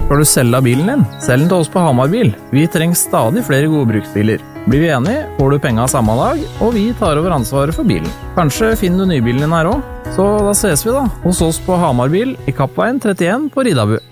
Skal du selge bilen din? Selg den til oss på Hamarbil. Vi trenger stadig flere gode bruksbiler. Blir vi enige, får du penga samme dag, og vi tar over ansvaret for bilen. Kanskje finner du nybilen din her også? Så da ses vi da, hos oss på Hamarbil i Kappveien 31 på Ridabu.